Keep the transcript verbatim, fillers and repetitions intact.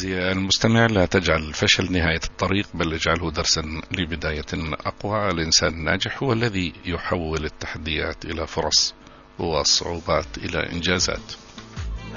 عزيزي المستمع، لا تجعل الفشل نهاية الطريق، بل اجعله درسا لبداية أقوى. الإنسان الناجح هو الذي يحول التحديات إلى فرص والصعوبات إلى إنجازات.